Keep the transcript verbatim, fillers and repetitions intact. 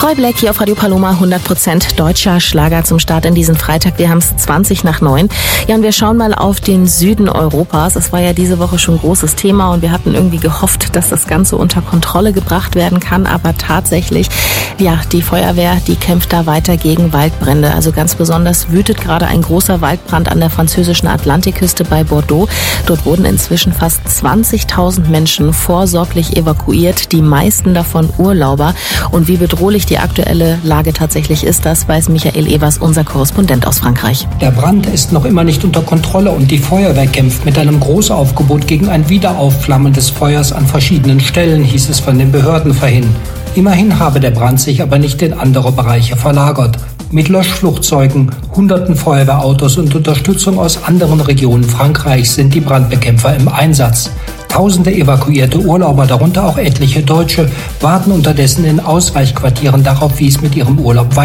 Roy Black hier auf Radio Paloma, hundert Prozent deutscher Schlager zum Start in diesen Freitag. Wir haben es zwanzig nach neun. Ja, und wir schauen mal auf den Süden Europas. Es war ja diese Woche schon ein großes Thema und wir hatten irgendwie gehofft, dass das Ganze unter Kontrolle gebracht werden kann. Aber tatsächlich, ja, die Feuerwehr, die kämpft da weiter gegen Waldbrände. Also ganz besonders wütet gerade ein großer Waldbrand an der französischen Atlantikküste bei Bordeaux. Dort wurden inzwischen fast zwanzigtausend Menschen vorsorglich evakuiert, die meisten davon Urlauber. Und wie bedrohlich die aktuelle Lage tatsächlich ist, das weiß Michael Evers, unser Korrespondent aus Frankreich. Der Brand ist noch immer nicht unter Kontrolle und die Feuerwehr kämpft mit einem Großaufgebot gegen ein Wiederaufflammen des Feuers an verschiedenen Stellen, hieß es von den Behörden vorhin. Immerhin habe der Brand sich aber nicht in andere Bereiche verlagert. Mit Löschflugzeugen, hunderten Feuerwehrautos und Unterstützung aus anderen Regionen Frankreichs sind die Brandbekämpfer im Einsatz. Tausende evakuierte Urlauber, darunter auch etliche Deutsche, warten unterdessen in Ausweichquartieren darauf, wie es mit ihrem Urlaub weitergeht.